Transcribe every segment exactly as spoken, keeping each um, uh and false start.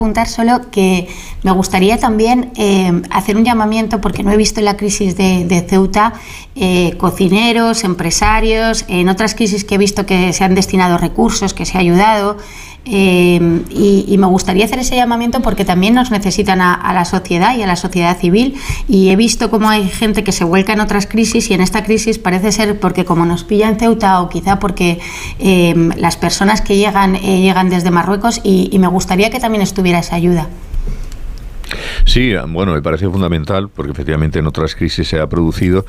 Preguntar solo que me gustaría también eh, hacer un llamamiento, porque no he visto en la crisis de, de Ceuta eh, cocineros, empresarios, en otras crisis que he visto que se han destinado recursos, que se ha ayudado, eh, y, y me gustaría hacer ese llamamiento porque también nos necesitan a, a la sociedad y a la sociedad civil, y he visto cómo hay gente que se vuelca en otras crisis, y en esta crisis parece ser porque como nos pilla en Ceuta, o quizá porque eh, las personas que llegan eh, llegan desde Marruecos, y, y me gustaría que también estuviera esa ayuda. Sí, bueno, me parece fundamental porque efectivamente en otras crisis se ha producido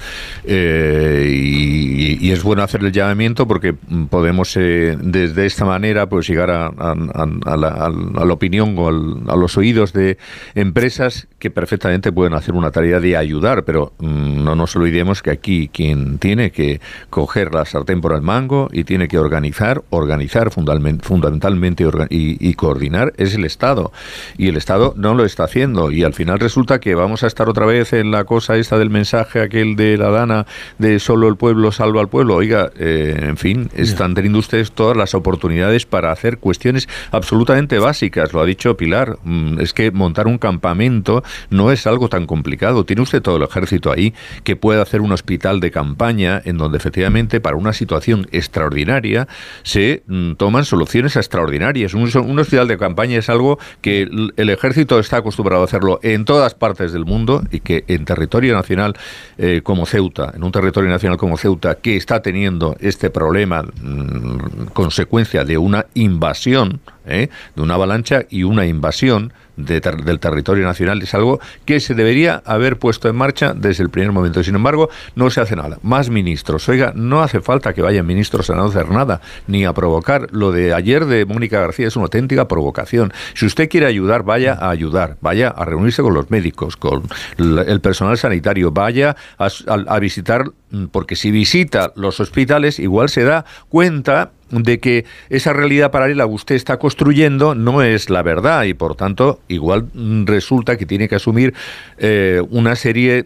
eh, y, y es bueno hacer el llamamiento porque podemos eh, desde esta manera pues llegar a, a, a, la, a la opinión o al, a los oídos de empresas que perfectamente pueden hacer una tarea de ayudar, pero mmm, no nos olvidemos que aquí quien tiene que coger la sartén por el mango y tiene que organizar, organizar fundamentalmente, fundamentalmente orga, y, y coordinar es el Estado, y el Estado no lo está haciendo, y al final resulta que vamos a estar otra vez en la cosa esta del mensaje aquel de la Dana de solo el pueblo salva al pueblo. Oiga, eh, en fin, están teniendo ustedes todas las oportunidades para hacer cuestiones absolutamente básicas, lo ha dicho Pilar, es que montar un campamento no es algo tan complicado, tiene usted todo el ejército ahí que puede hacer un hospital de campaña en donde efectivamente para una situación extraordinaria se mm, toman soluciones extraordinarias. Un, un hospital de campaña es algo que el, el ejército está acostumbrado a hacerlo en todas partes del mundo y que en territorio nacional eh, como Ceuta, en un territorio nacional como Ceuta, que está teniendo este problema mmm, consecuencia de una invasión, ¿eh? de una avalancha y una invasión de ter- del territorio nacional, es algo que se debería haber puesto en marcha desde el primer momento. Sin embargo, no se hace nada. Más ministros. Oiga, no hace falta que vayan ministros a no hacer nada, ni a provocar. Lo de ayer de Mónica García es una auténtica provocación. Si usted quiere ayudar, vaya a ayudar. Vaya a reunirse con los médicos, con el personal sanitario. Vaya a, a, a visitar, porque si visita los hospitales, igual se da cuenta de que esa realidad paralela que usted está construyendo no es la verdad y por tanto igual resulta que tiene que asumir eh, una serie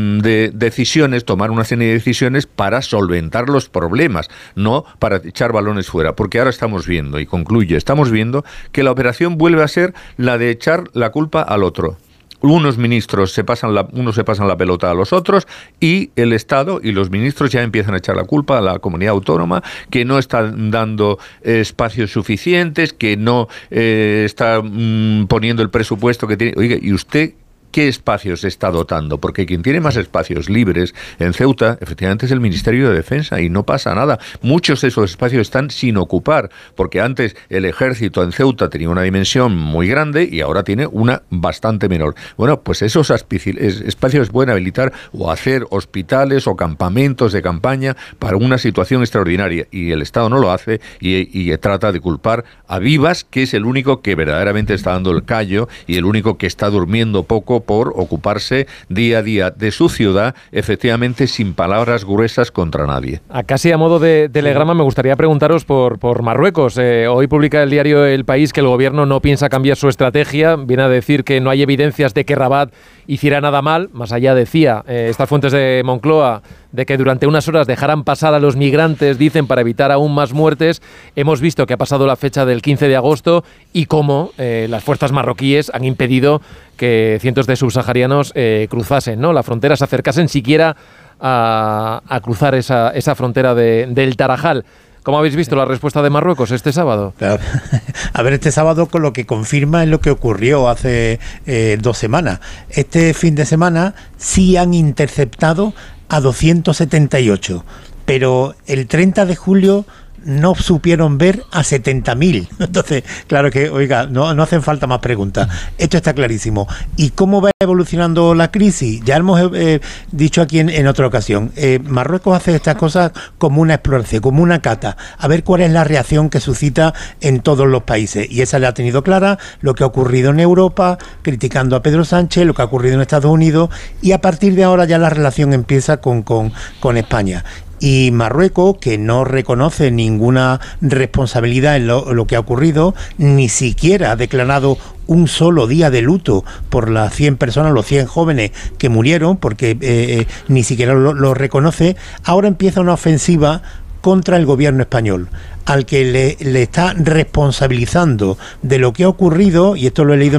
de decisiones, tomar una serie de decisiones para solventar los problemas, no para echar balones fuera, porque ahora estamos viendo, y concluye, estamos viendo que la operación vuelve a ser la de echar la culpa al otro. Unos ministros se pasan la, unos se pasan la pelota a los otros y el Estado y los ministros ya empiezan a echar la culpa a la comunidad autónoma, que no está dando eh, espacios suficientes, que no eh, está mm, poniendo el presupuesto que tiene. Oiga, ¿y usted qué espacios está dotando? Porque quien tiene más espacios libres en Ceuta, efectivamente, es el Ministerio de Defensa y no pasa nada. Muchos de esos espacios están sin ocupar, porque antes el ejército en Ceuta tenía una dimensión muy grande y ahora tiene una bastante menor. Bueno, pues esos espacios pueden habilitar o hacer hospitales o campamentos de campaña para una situación extraordinaria, y el Estado no lo hace y, y trata de culpar a Vivas, que es el único que verdaderamente está dando el callo y el único que está durmiendo poco por ocuparse día a día de su ciudad, efectivamente sin palabras gruesas contra nadie. A casi a modo de telegrama me gustaría preguntaros por, por Marruecos. Eh, hoy publica el diario El País que el gobierno no piensa cambiar su estrategia. Viene a decir que no hay evidencias de que Rabat hiciera nada mal. Más allá decía eh, estas fuentes de Moncloa de que durante unas horas dejaran pasar a los migrantes, dicen, para evitar aún más muertes. Hemos visto que ha pasado la fecha del quince de agosto y cómo eh, las fuerzas marroquíes han impedido que cientos de subsaharianos eh, cruzasen, ¿no? La frontera, se acercasen siquiera a, a cruzar esa, esa frontera de, del Tarajal. ¿Cómo habéis visto la respuesta de Marruecos este sábado? A ver, este sábado con lo que confirma es lo que ocurrió hace eh, dos semanas. Este fin de semana sí han interceptado a doscientos setenta y ocho, pero el treinta de julio no supieron ver a setenta mil. Entonces, claro que, oiga, no, no hacen falta más preguntas. Esto está clarísimo. ¿Y cómo va evolucionando la crisis? Ya hemos eh, dicho aquí en, en otra ocasión, eh, Marruecos hace estas cosas como una exploración, como una cata, a ver cuál es la reacción que suscita en todos los países. Y esa le ha tenido clara lo que ha ocurrido en Europa, criticando a Pedro Sánchez, lo que ha ocurrido en Estados Unidos, y a partir de ahora ya la relación empieza con, con, con España. Y Marruecos, que no reconoce ninguna responsabilidad en lo, lo que ha ocurrido, ni siquiera ha declarado un solo día de luto por las cien personas, los cien jóvenes que murieron, porque eh, eh, ni siquiera lo, lo reconoce, ahora empieza una ofensiva contra el gobierno español, al que le, le está responsabilizando de lo que ha ocurrido, y esto lo he leído